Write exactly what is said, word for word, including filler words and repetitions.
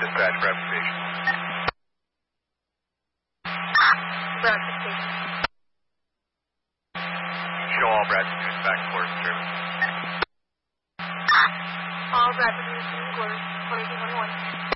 Dispatch, Bradford Station. Bradford Station. Show all Bradford students back to course service. All Bradford students in course twenty-two twenty-one.